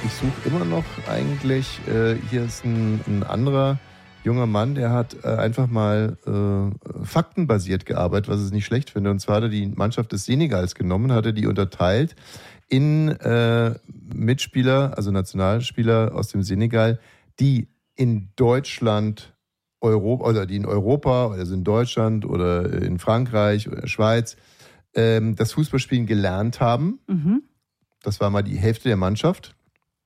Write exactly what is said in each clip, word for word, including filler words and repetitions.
Ich suche immer noch eigentlich, äh, hier ist ein, ein anderer junger Mann, der hat äh, einfach mal äh, faktenbasiert gearbeitet, was ich nicht schlecht finde. Und zwar hat er die Mannschaft des Senegals genommen, hat er die unterteilt in äh, Mitspieler, also Nationalspieler aus dem Senegal, die in Deutschland, Europa, oder die in Europa, also in Deutschland oder in Frankreich oder Schweiz ähm, das Fußballspielen gelernt haben. Mhm. Das war mal die Hälfte der Mannschaft.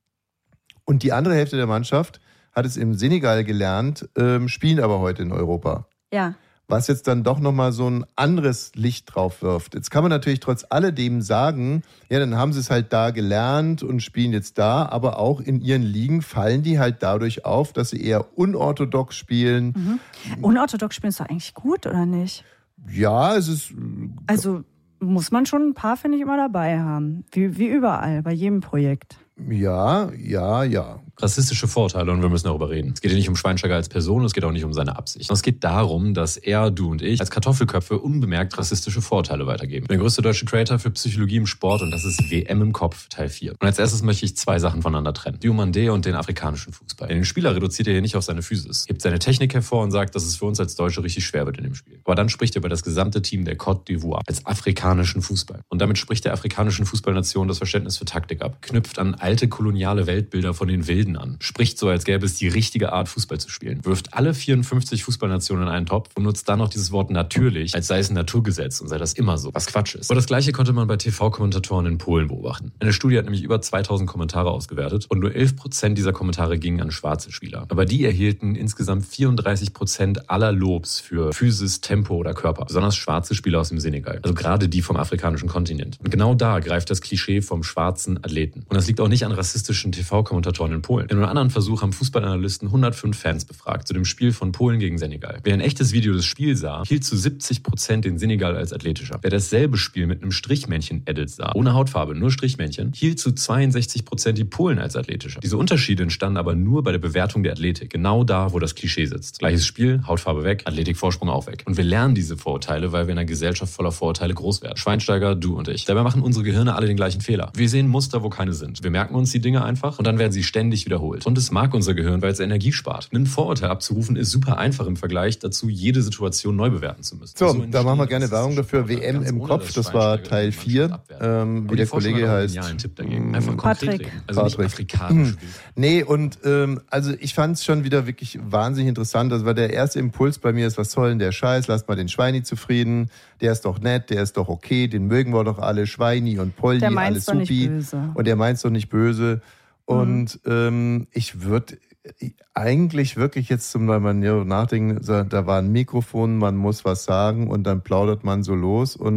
Und die andere Hälfte der Mannschaft hat es im Senegal gelernt, ähm, spielen aber heute in Europa. Ja. Was jetzt dann doch nochmal so ein anderes Licht drauf wirft. Jetzt kann man natürlich trotz alledem sagen, ja, dann haben sie es halt da gelernt und spielen jetzt da, aber auch in ihren Ligen fallen die halt dadurch auf, dass sie eher unorthodox spielen. Mhm. Unorthodox spielen ist doch eigentlich gut, oder nicht? Ja, es ist... Also muss man schon ein paar, finde ich, immer dabei haben. Wie, wie überall, bei jedem Projekt. Ja, ja, ja. Rassistische Vorurteile, und wir müssen darüber reden. Es geht hier nicht um Schweinsteiger als Person, es geht auch nicht um seine Absicht. Es geht darum, dass er, du und ich als Kartoffelköpfe unbemerkt rassistische Vorurteile weitergeben. Der größte deutsche Creator für Psychologie im Sport, und das ist W M im Kopf, Teil vier. Und als erstes möchte ich zwei Sachen voneinander trennen. Diomandé und den afrikanischen Fußball. Den Spieler reduziert er hier nicht auf seine Physis, hebt seine Technik hervor und sagt, dass es für uns als Deutsche richtig schwer wird in dem Spiel. Aber dann spricht er über das gesamte Team der Côte d'Ivoire als afrikanischen Fußball. Und damit spricht der afrikanischen Fußballnation das Verständnis für Taktik ab, knüpft an alte koloniale Weltbilder von den Wilden an, spricht so, als gäbe es die richtige Art, Fußball zu spielen, wirft alle vierundfünfzig Fußballnationen in einen Topf und nutzt dann noch dieses Wort natürlich, als sei es ein Naturgesetz und sei das immer so, was Quatsch ist. Aber das Gleiche konnte man bei T V-Kommentatoren in Polen beobachten. Eine Studie hat nämlich über zweitausend Kommentare ausgewertet und nur elf Prozent dieser Kommentare gingen an schwarze Spieler. Aber die erhielten insgesamt vierunddreißig Prozent aller Lobs für Physis, Tempo oder Körper. Besonders schwarze Spieler aus dem Senegal. Also gerade die vom afrikanischen Kontinent. Und genau da greift das Klischee vom schwarzen Athleten. Und das liegt auch nicht an rassistischen T V-Kommentatoren in Polen. In einem anderen Versuch haben Fußballanalysten hundertfünf Fans befragt zu dem Spiel von Polen gegen Senegal. Wer ein echtes Video des Spiels sah, hielt zu siebzig Prozent den Senegal als athletischer. Wer dasselbe Spiel mit einem Strichmännchen-Edit sah, ohne Hautfarbe, nur Strichmännchen, hielt zu zweiundsechzig Prozent die Polen als athletischer. Diese Unterschiede entstanden aber nur bei der Bewertung der Athletik. Genau da, wo das Klischee sitzt. Gleiches Spiel, Hautfarbe weg, Athletikvorsprung auch weg. Und wir lernen diese Vorurteile, weil wir in einer Gesellschaft voller Vorurteile groß werden. Schweinsteiger, du und ich. Dabei machen unsere Gehirne alle den gleichen Fehler. Wir sehen Muster, wo keine sind. Wir merken uns die Dinge einfach und dann werden sie ständig wiederholt. Und es mag unser Gehirn, weil es Energie spart. Ein Vorurteil abzurufen ist super einfach im Vergleich dazu, jede Situation neu bewerten zu müssen. So, so da machen wir gerne Werbung dafür. W M im Kopf, das war Teil vier. Ähm, wie der Kollege heißt. Tipp dagegen. Einfach Patrick. Reden. Also nicht afrikanisch. Nee, und ähm, also ich fand es schon wieder wirklich wahnsinnig interessant. Das war der erste Impuls bei mir, ist, was soll denn der Scheiß? Lasst mal den Schweini zufrieden. Der ist doch nett, der ist doch okay, den mögen wir doch alle. Schweini und Poldi, alles supi. Und der meint's doch nicht böse. Und mhm. ähm, ich würde eigentlich wirklich jetzt zum Nachdenken, da war ein Mikrofon, man muss was sagen und dann plaudert man so los und